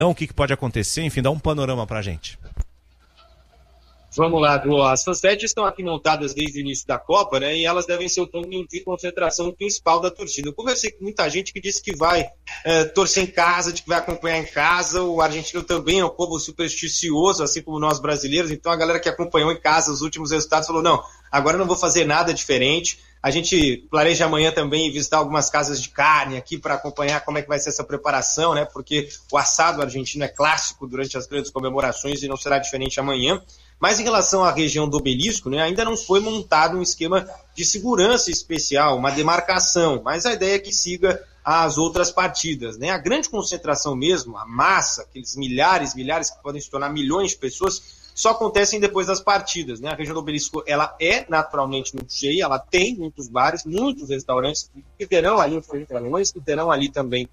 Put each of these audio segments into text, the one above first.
o que pode acontecer, enfim, dá um panorama pra gente. Vamos lá, Du. As fansedes estão aqui montadas desde o início da Copa, né? E elas devem ser o ponto de concentração principal da torcida. Eu conversei com muita gente que disse que vai torcer em casa, de que vai acompanhar em casa. O argentino também é um povo supersticioso, assim como nós brasileiros. Então a galera que acompanhou em casa os últimos resultados falou, não, agora eu não vou fazer nada diferente. A gente planeja amanhã também visitar algumas casas de carne aqui para acompanhar como é que vai ser essa preparação, né? Porque o assado argentino é clássico durante as grandes comemorações e não será diferente amanhã. Mas em relação à região do Obelisco, né, ainda não foi montado um esquema de segurança especial, uma demarcação, mas a ideia é que siga as outras partidas, né? A grande concentração mesmo, a massa, aqueles milhares que podem se tornar milhões de pessoas, só acontecem depois das partidas, né? A região do Obelisco, ela é naturalmente muito cheia, ela tem muitos bares, muitos restaurantes que terão ali que terão ali também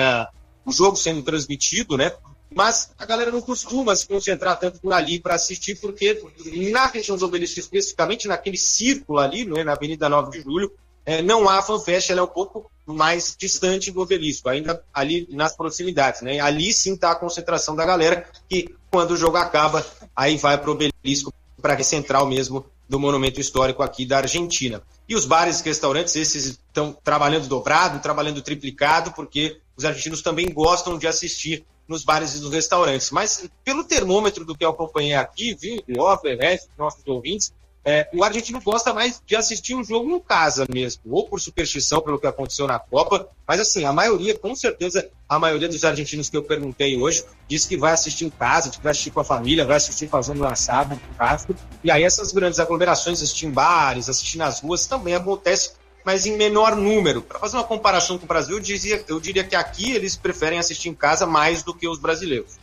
o jogo sendo transmitido, né? Mas a galera não costuma se concentrar tanto por ali para assistir, porque na região do Obelisco, especificamente naquele círculo ali, né, na Avenida 9 de Julho, não há fanfest, ela é um pouco mais distante do Obelisco, ainda ali nas proximidades, né? Ali sim está a concentração da galera, que quando o jogo acaba, aí vai para o Obelisco, para a central mesmo do monumento histórico aqui da Argentina. E os bares e restaurantes, esses estão trabalhando dobrado, trabalhando triplicado, porque os argentinos também gostam de assistir nos bares e nos restaurantes. Mas pelo termômetro do que eu acompanhei aqui, viu, nossos ouvintes, o argentino gosta mais de assistir um jogo em casa mesmo, ou por superstição pelo que aconteceu na Copa, mas assim, a maioria, com certeza, a maioria dos argentinos que eu perguntei hoje, disse que vai assistir em casa, que vai assistir com a família, vai assistir fazendo um assado, um churrasco, e aí essas grandes aglomerações, assistir em bares, assistir nas ruas, também acontece, mas em menor número. Para fazer uma comparação com o Brasil, eu diria que aqui eles preferem assistir em casa mais do que os brasileiros.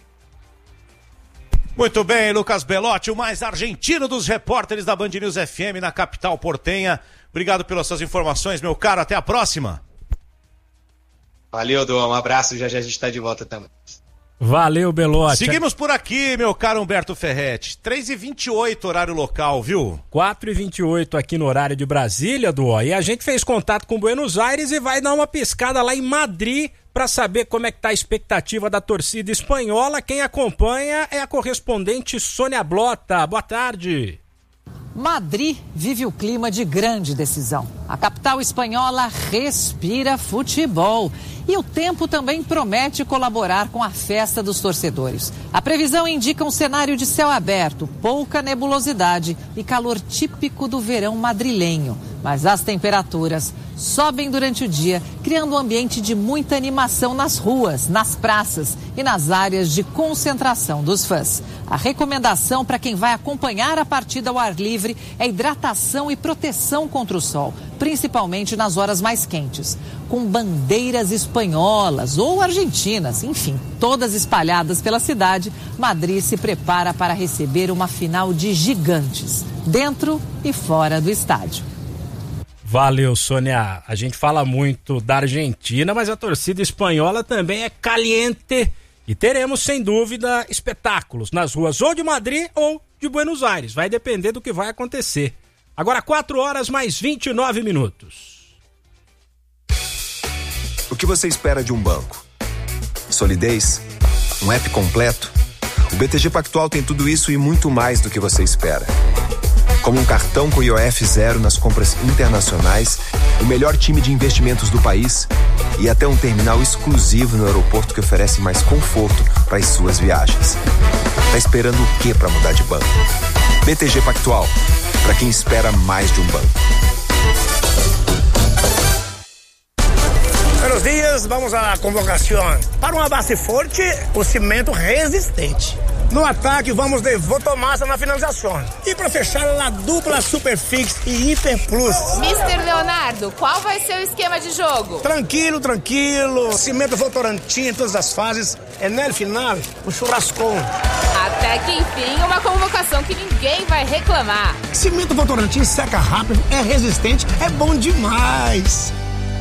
Muito bem, Lucas Belotti, o mais argentino dos repórteres da Band News FM na capital portenha. Obrigado pelas suas informações, meu caro. Até a próxima. Valeu, Dom. Um abraço. Já a gente está de volta também. Valeu, Belotti. Seguimos por aqui, meu caro Humberto Ferretti. 3h28, horário local, viu? 4h28 aqui no horário de Brasília, Duó. E a gente fez contato com Buenos Aires e vai dar uma piscada lá em Madrid para saber como é que tá a expectativa da torcida espanhola. Quem acompanha é a correspondente Sônia Blota. Boa tarde. Madrid vive o clima de grande decisão. A capital espanhola respira futebol. E o tempo também promete colaborar com a festa dos torcedores. A previsão indica um cenário de céu aberto, pouca nebulosidade e calor típico do verão madrilenho. Mas as temperaturas sobem durante o dia, criando um ambiente de muita animação nas ruas, nas praças e nas áreas de concentração dos fãs. A recomendação para quem vai acompanhar a partida ao ar livre é hidratação e proteção contra o sol, principalmente nas horas mais quentes. Com bandeiras espanholas ou argentinas, enfim, todas espalhadas pela cidade, Madrid se prepara para receber uma final de gigantes, dentro e fora do estádio. Valeu, Sônia. A gente fala muito da Argentina, mas a torcida espanhola também é caliente. E teremos, sem dúvida, espetáculos nas ruas ou de Madrid ou de Buenos Aires. Vai depender do que vai acontecer. Agora 4h mais 29 minutos. O que você espera de um banco? Solidez? Um app completo? O BTG Pactual tem tudo isso e muito mais do que você espera. Como um cartão com IOF zero nas compras internacionais, o melhor time de investimentos do país e até um terminal exclusivo no aeroporto que oferece mais conforto para as suas viagens. Tá esperando o quê para mudar de banco? BTG Pactual, para quem espera mais de um banco. Buenos dias, vamos à convocação. Para uma base forte, o cimento resistente. No ataque, vamos de Votomassa na finalização. E para fechar, a dupla Superfix e Hiper Plus. Mr. Leonardo, qual vai ser o esquema de jogo? Tranquilo. Cimento Votorantim em todas as fases. É no final, um churrascão. Até que enfim, uma convocação que ninguém vai reclamar. Cimento Votorantim seca rápido, é resistente, é bom demais.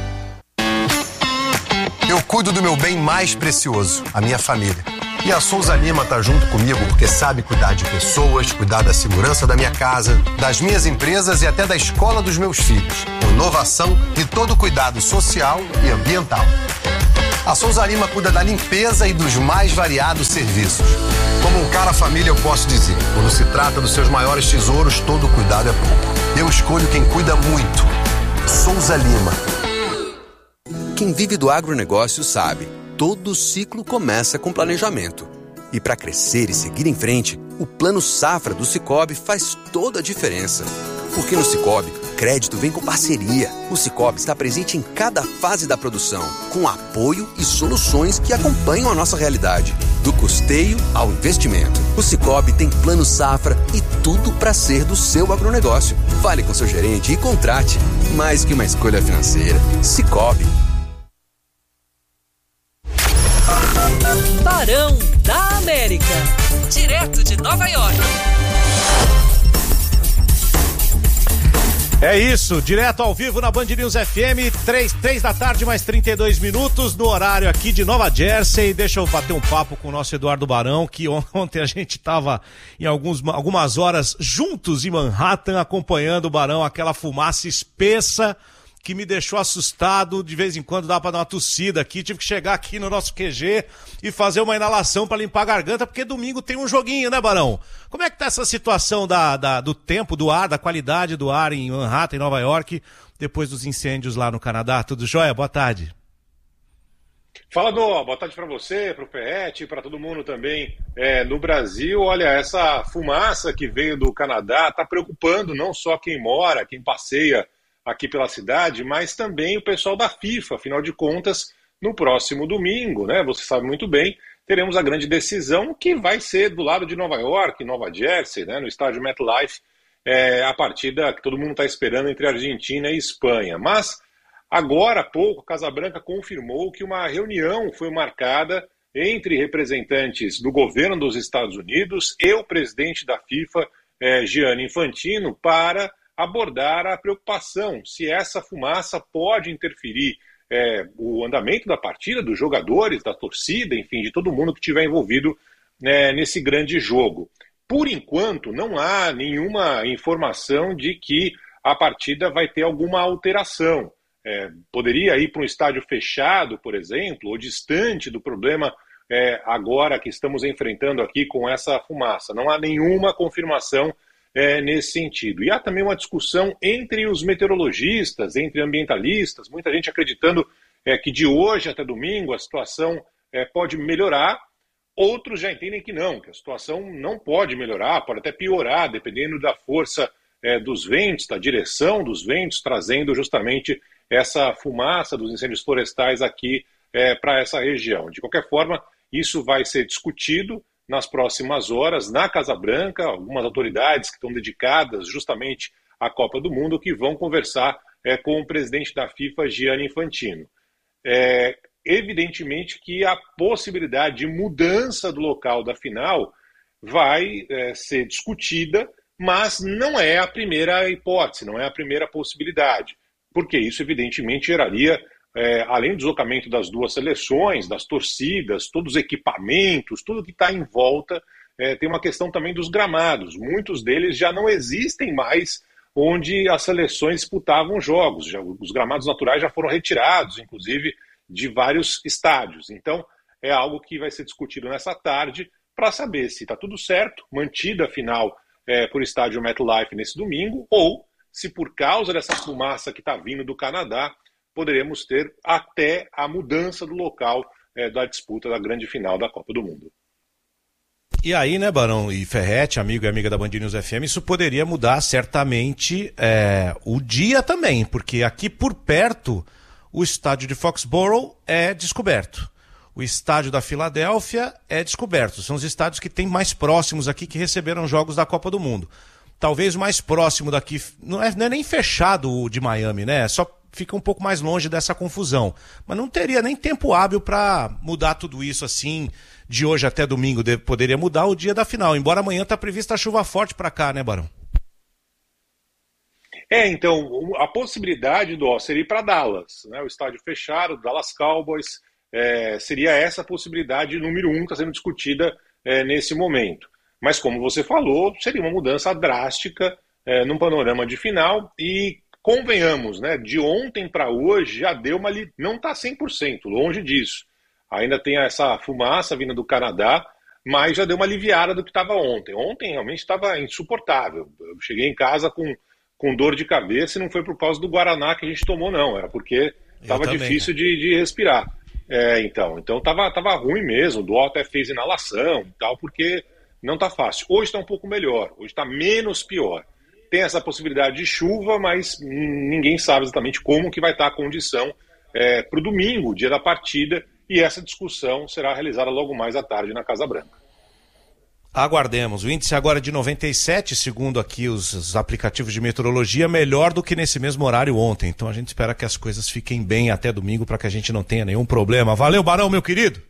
Eu cuido do meu bem mais precioso, a minha família. E a Souza Lima tá junto comigo porque sabe cuidar de pessoas, cuidar da segurança da minha casa, das minhas empresas e até da escola dos meus filhos. Com inovação e todo cuidado social e ambiental. A Souza Lima cuida da limpeza e dos mais variados serviços. Como um cara família, eu posso dizer, quando se trata dos seus maiores tesouros, todo cuidado é pouco. Eu escolho quem cuida muito. Souza Lima. Quem vive do agronegócio sabe, todo ciclo começa com planejamento. E para crescer e seguir em frente, o Plano Safra do Sicoob faz toda a diferença. Porque no Sicoob, crédito vem com parceria. O Sicoob está presente em cada fase da produção, com apoio e soluções que acompanham a nossa realidade. Do custeio ao investimento. O Sicoob tem Plano Safra e tudo para ser do seu agronegócio. Fale com seu gerente e contrate. Mais que uma escolha financeira. Sicoob. Barão da América. Direto de Nova York. É isso, direto ao vivo na Band News FM, 3 da tarde, mais 32 minutos, no horário aqui de Nova Jersey. Deixa eu bater um papo com o nosso Eduardo Barão, que ontem a gente estava em algumas horas juntos em Manhattan, acompanhando o Barão, aquela fumaça espessa que me deixou assustado. De vez em quando dá pra dar uma tossida aqui, tive que chegar aqui no nosso QG e fazer uma inalação pra limpar a garganta, porque domingo tem um joguinho, né, Barão? Como é que tá essa situação do tempo, do ar, da qualidade do ar em Manhattan, em Nova York, depois dos incêndios lá no Canadá? Tudo jóia? Boa tarde. Fala, Dô. Boa tarde para você, para o Ferretti, para todo mundo também no Brasil. Olha, essa fumaça que veio do Canadá está preocupando não só quem mora, quem passeia aqui pela cidade, mas também o pessoal da FIFA. Afinal de contas, no próximo domingo, né, você sabe muito bem, teremos a grande decisão que vai ser do lado de Nova York, Nova Jersey, né, no estádio MetLife, a partida que todo mundo está esperando entre Argentina e Espanha. Mas, agora há pouco, a Casa Branca confirmou que uma reunião foi marcada entre representantes do governo dos Estados Unidos e o presidente da FIFA, Gianni Infantino, para abordar a preocupação se essa fumaça pode interferir o andamento da partida, dos jogadores, da torcida, enfim, de todo mundo que estiver envolvido nesse grande jogo. Por enquanto, não há nenhuma informação de que a partida vai ter alguma alteração. Poderia ir para um estádio fechado, por exemplo, ou distante do problema agora que estamos enfrentando aqui com essa fumaça. Não há nenhuma confirmação nesse sentido. E há também uma discussão entre os meteorologistas, entre ambientalistas, muita gente acreditando que de hoje até domingo a situação pode melhorar, outros já entendem que não, que a situação não pode melhorar, pode até piorar, dependendo da força dos ventos, da direção dos ventos, trazendo justamente essa fumaça dos incêndios florestais aqui para essa região. De qualquer forma, isso vai ser discutido nas próximas horas, na Casa Branca, algumas autoridades que estão dedicadas justamente à Copa do Mundo, que vão conversar com o presidente da FIFA, Gianni Infantino. Evidentemente que a possibilidade de mudança do local da final vai ser discutida, mas não é a primeira hipótese, não é a primeira possibilidade, porque isso evidentemente geraria, além do deslocamento das duas seleções, das torcidas, todos os equipamentos, tudo que está em volta, tem uma questão também dos gramados. Muitos deles já não existem mais onde as seleções disputavam jogos. Os gramados naturais já foram retirados, inclusive, de vários estádios. Então, é algo que vai ser discutido nessa tarde para saber se está tudo certo, mantida a final por estádio MetLife nesse domingo, ou se por causa dessa fumaça que está vindo do Canadá, poderemos ter até a mudança do local da disputa da grande final da Copa do Mundo. E aí, né, Barão e Ferretti, amigo e amiga da Band News FM, isso poderia mudar certamente o dia também, porque aqui por perto o estádio de Foxborough é descoberto. O estádio da Filadélfia é descoberto. São os estádios que tem mais próximos aqui que receberam jogos da Copa do Mundo. Talvez o mais próximo daqui, não é nem fechado o de Miami, né? Só fica um pouco mais longe dessa confusão. Mas não teria nem tempo hábil para mudar tudo isso assim, de hoje até domingo. Poderia mudar o dia da final, embora amanhã está prevista a chuva forte para cá, né, Barão? Então, a possibilidade seria ir para Dallas, né? O estádio fechado, Dallas Cowboys, seria essa a possibilidade número 1 que está sendo discutida nesse momento. Mas como você falou, seria uma mudança drástica num panorama de final e convenhamos, né, de ontem para hoje já deu não está 100%, longe disso. Ainda tem essa fumaça vindo do Canadá, mas já deu uma aliviada do que estava ontem. Ontem realmente estava insuportável. Eu cheguei em casa com dor de cabeça e não foi por causa do Guaraná que a gente tomou, não. Era porque estava difícil de respirar. Então estava ruim mesmo. O Dual até fez inalação e tal, porque não está fácil. Hoje está um pouco melhor, hoje está menos pior. Tem essa possibilidade de chuva, mas ninguém sabe exatamente como que vai estar a condição para o domingo, dia da partida, e essa discussão será realizada logo mais à tarde na Casa Branca. Aguardemos. O índice agora é de 97, segundo aqui os aplicativos de meteorologia, melhor do que nesse mesmo horário ontem. Então a gente espera que as coisas fiquem bem até domingo para que a gente não tenha nenhum problema. Valeu, Barão, meu querido.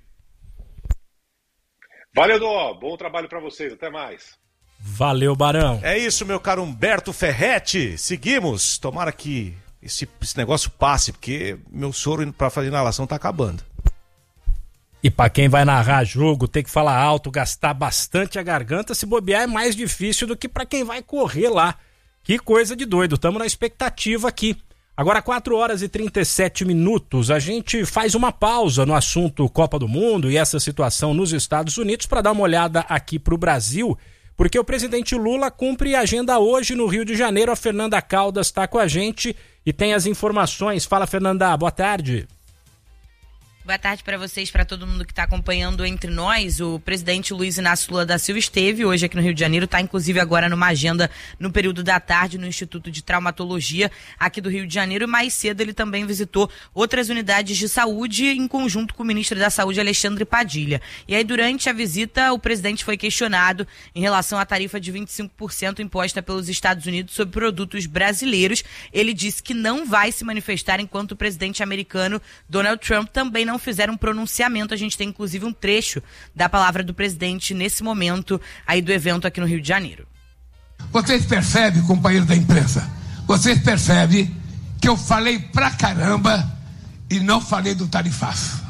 Valeu, Dó. Bom trabalho para vocês. Até mais. Valeu, Barão. É isso, meu caro Humberto Ferretti. Seguimos. Tomara que esse negócio passe, porque meu soro para fazer inalação tá acabando. E pra quem vai narrar jogo, tem que falar alto, gastar bastante a garganta, se bobear é mais difícil do que pra quem vai correr lá. Que coisa de doido, tamo na expectativa aqui. Agora 4h37, a gente faz uma pausa no assunto Copa do Mundo e essa situação nos Estados Unidos para dar uma olhada aqui pro Brasil, porque o presidente Lula cumpre agenda hoje no Rio de Janeiro. A Fernanda Caldas está com a gente e tem as informações. Fala, Fernanda, boa tarde. Boa tarde para vocês, para todo mundo que está acompanhando Entre Nós. O presidente Luiz Inácio Lula da Silva esteve hoje aqui no Rio de Janeiro, está inclusive agora numa agenda no período da tarde no Instituto de Traumatologia aqui do Rio de Janeiro. E mais cedo ele também visitou outras unidades de saúde em conjunto com o ministro da Saúde, Alexandre Padilha. E aí durante a visita o presidente foi questionado em relação à tarifa de 25% imposta pelos Estados Unidos sobre produtos brasileiros. Ele disse que não vai se manifestar enquanto o presidente americano Donald Trump também não fizeram um pronunciamento. A gente tem inclusive um trecho da palavra do presidente nesse momento aí do evento aqui no Rio de Janeiro. Vocês percebem, companheiro da imprensa, vocês percebem que eu falei pra caramba e não falei do tarifaço.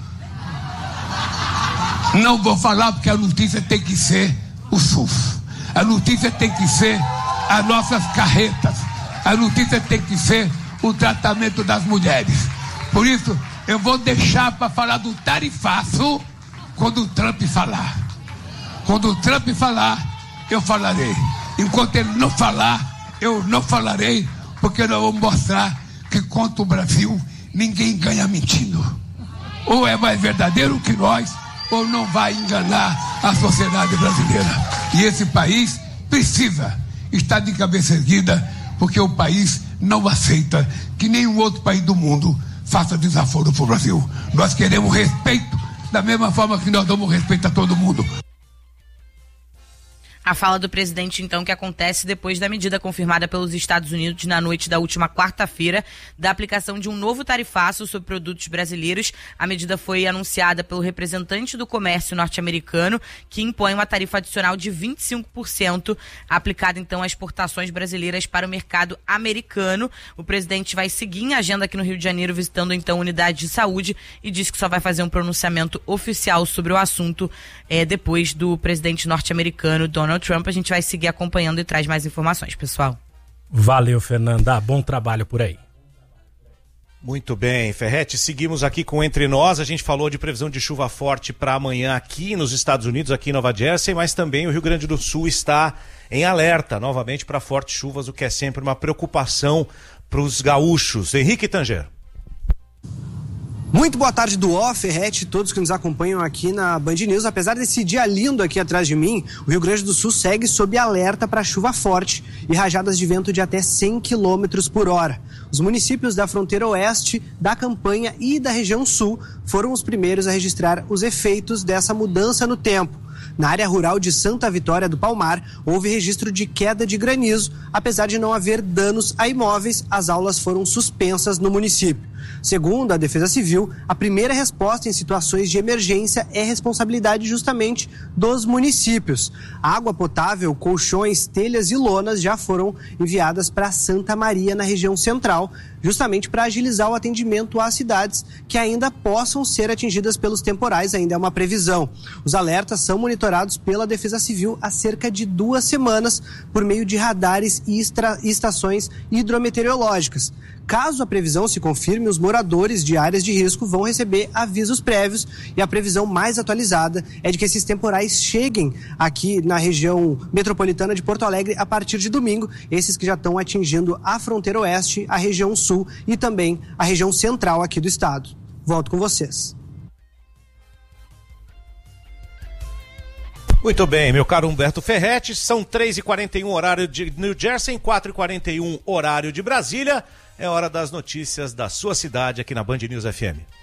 Não vou falar porque a notícia tem que ser o SUS. A notícia tem que ser as nossas carretas. A notícia tem que ser o tratamento das mulheres. Por isso, eu vou deixar para falar do tarifaço quando o Trump falar. Quando o Trump falar, eu falarei. Enquanto ele não falar, eu não falarei, porque nós vamos mostrar que contra o Brasil ninguém ganha mentindo. Ou é mais verdadeiro que nós, ou não vai enganar a sociedade brasileira. E esse país precisa estar de cabeça erguida, porque o país não aceita que nenhum outro país do mundo faça desaforo para o Brasil. Nós queremos respeito, da mesma forma que nós damos respeito a todo mundo. A fala do presidente, então, que acontece depois da medida confirmada pelos Estados Unidos na noite da última quarta-feira da aplicação de um novo tarifaço sobre produtos brasileiros. A medida foi anunciada pelo representante do comércio norte-americano, que impõe uma tarifa adicional de 25% aplicada, então, às exportações brasileiras para o mercado americano. O presidente vai seguir em agenda aqui no Rio de Janeiro, visitando, então, unidades de saúde, e disse que só vai fazer um pronunciamento oficial sobre o assunto depois do presidente norte-americano, Donald Trump. A gente vai seguir acompanhando e traz mais informações, pessoal. Valeu, Fernanda. Bom trabalho por aí. Muito bem, Ferretti. Seguimos aqui com Entre Nós. A gente falou de previsão de chuva forte para amanhã aqui nos Estados Unidos, aqui em Nova Jersey, mas também o Rio Grande do Sul está em alerta novamente para fortes chuvas, o que é sempre uma preocupação para os gaúchos. Henrique Tanger. Muito boa tarde, Duó, Ferretti, todos que nos acompanham aqui na Band News. Apesar desse dia lindo aqui atrás de mim, o Rio Grande do Sul segue sob alerta para chuva forte e rajadas de vento de até 100 km por hora. Os municípios da fronteira oeste, da Campanha e da região sul foram os primeiros a registrar os efeitos dessa mudança no tempo. Na área rural de Santa Vitória do Palmar, houve registro de queda de granizo. Apesar de não haver danos a imóveis, as aulas foram suspensas no município. Segundo a Defesa Civil, a primeira resposta em situações de emergência é responsabilidade justamente dos municípios. Água potável, colchões, telhas e lonas já foram enviadas para Santa Maria, na região central, justamente para agilizar o atendimento às cidades que ainda possam ser atingidas pelos temporais, ainda é uma previsão. Os alertas são monitorados pela Defesa Civil há cerca de 2 semanas por meio de radares e estações hidrometeorológicas. Caso a previsão se confirme, os moradores de áreas de risco vão receber avisos prévios e a previsão mais atualizada é de que esses temporais cheguem aqui na região metropolitana de Porto Alegre a partir de domingo, esses que já estão atingindo a fronteira oeste, a região sul e também a região central aqui do estado. Volto com vocês. Muito bem, meu caro Humberto Ferretti, são 3h41 horário de New Jersey, 4h41 horário de Brasília. É hora das notícias da sua cidade aqui na Band News FM.